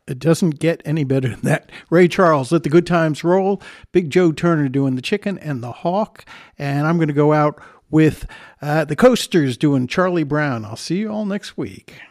it doesn't get any better than that. Ray Charles, Let the Good Times Roll. Big Joe Turner doing the Chicken and the Hawk. And I'm going to go out with the Coasters doing Charlie Brown. I'll see you all next week.